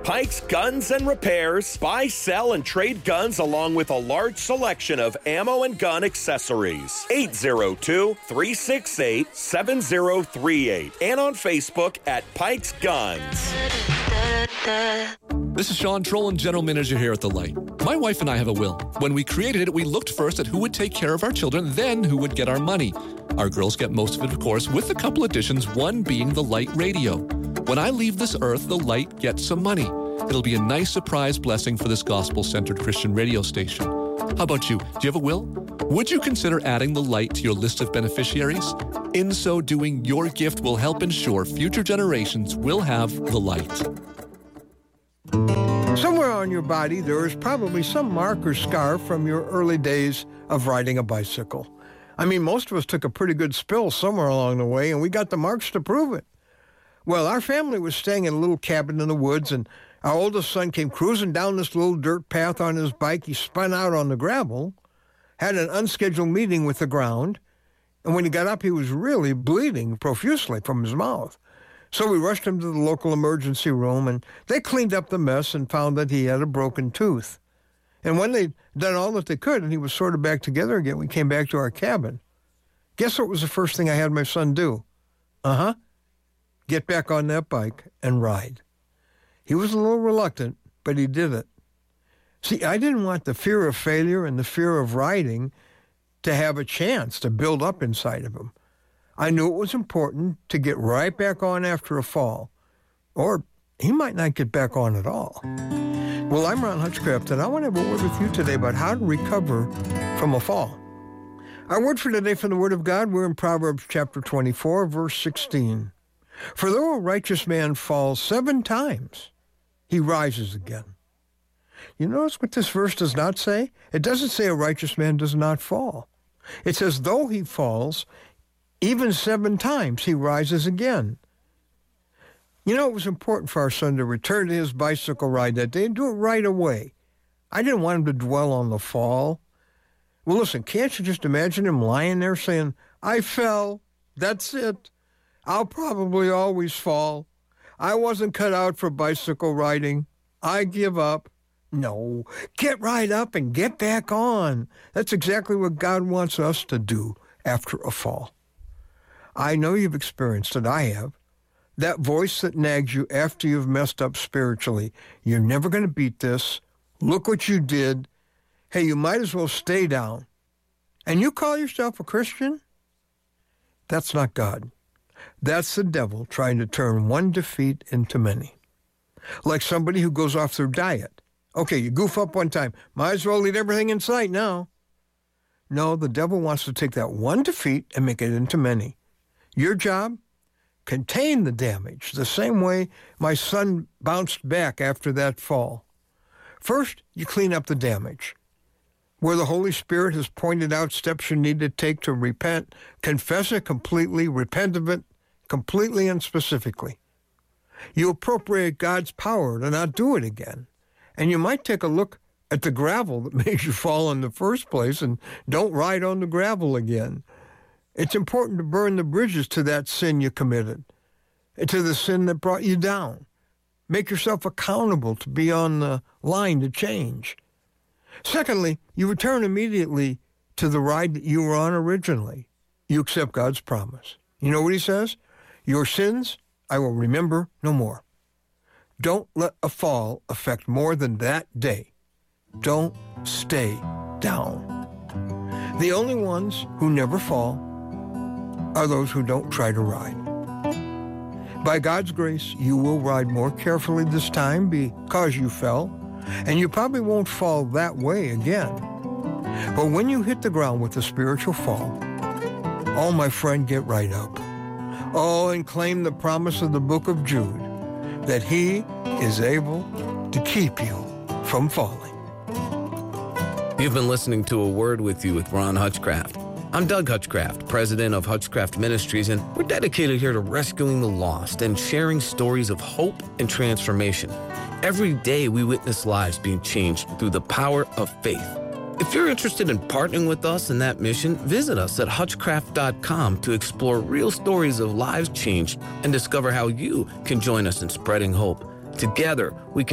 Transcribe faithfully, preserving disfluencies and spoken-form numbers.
Pike's Guns and Repairs. Buy, sell, and trade guns along with a large selection of ammo and gun accessories. eight zero two, three six eight, seven zero three eight. And on Facebook at Pike's Guns. This is Sean Trollan, General Manager here at The Light. My wife and I have a will. When we created it, we looked first at who would take care of our children, then who would get our money. Our girls get most of it, of course, with a couple additions, one being the Light Radio. When I leave this earth, the Light gets some money. It'll be a nice surprise blessing for this gospel-centered Christian radio station. How about you? Do you have a will? Would you consider adding the Light to your list of beneficiaries? In so doing, your gift will help ensure future generations will have the Light. Somewhere on your body, there is probably some mark or scar from your early days of riding a bicycle. I mean, most of us took a pretty good spill somewhere along the way, and we got the marks to prove it. Well, our family was staying in a little cabin in the woods, and our oldest son came cruising down this little dirt path on his bike. He spun out on the gravel, had an unscheduled meeting with the ground, and when he got up, he was really bleeding profusely from his mouth. So we rushed him to the local emergency room, and they cleaned up the mess and found that he had a broken tooth. And when they'd done all that they could and he was sort of back together again, we came back to our cabin. Guess what was the first thing I had my son do? Uh-huh. Get back on that bike and ride. He was a little reluctant, but he did it. See, I didn't want the fear of failure and the fear of riding to have a chance to build up inside of him. I knew it was important to get right back on after a fall, or he might not get back on at all. Well, I'm Ron Hutchcraft, and I want to have a word with you today about how to recover from a fall. Our word for today from the Word of God, we're in Proverbs chapter twenty-four, verse sixteen. For though a righteous man falls seven times, he rises again. You notice what this verse does not say? It doesn't say a righteous man does not fall. It says, though he falls, even seven times he rises again. You know, it was important for our son to return to his bicycle ride that day and do it right away. I didn't want him to dwell on the fall. Well, listen, can't you just imagine him lying there saying, I fell, that's it. I'll probably always fall. I wasn't cut out for bicycle riding. I give up. No, get right up and get back on. That's exactly what God wants us to do after a fall. I know you've experienced it. I have. That voice that nags you after you've messed up spiritually. You're never going to beat this. Look what you did. Hey, you might as well stay down. And you call yourself a Christian? That's not God. That's the devil trying to turn one defeat into many. Like somebody who goes off their diet. Okay, you goof up one time. Might as well eat everything in sight now. No, the devil wants to take that one defeat and make it into many. Your job? Contain the damage, the same way my son bounced back after that fall. First, you clean up the damage. Where the Holy Spirit has pointed out steps you need to take to repent, confess it completely, repent of it completely and specifically. You appropriate God's power to not do it again. And you might take a look at the gravel that made you fall in the first place and don't ride on the gravel again. It's important to burn the bridges to that sin you committed, to the sin that brought you down. Make yourself accountable to be on the line to change. Secondly, you return immediately to the ride that you were on originally. You accept God's promise. You know what he says? Your sins I will remember no more. Don't let a fall affect more than that day. Don't stay down. The only ones who never fall are those who don't try to ride. By God's grace, you will ride more carefully this time because you fell, and you probably won't fall that way again. But when you hit the ground with a spiritual fall, oh, my friend, get right up. Oh, and claim the promise of the book of Jude, that he is able to keep you from falling. You've been listening to A Word With You with Ron Hutchcraft. I'm Doug Hutchcraft, president of Hutchcraft Ministries, and we're dedicated here to rescuing the lost and sharing stories of hope and transformation. Every day we witness lives being changed through the power of faith. If you're interested in partnering with us in that mission, visit us at hutchcraft dot com to explore real stories of lives changed and discover how you can join us in spreading hope. Together, we can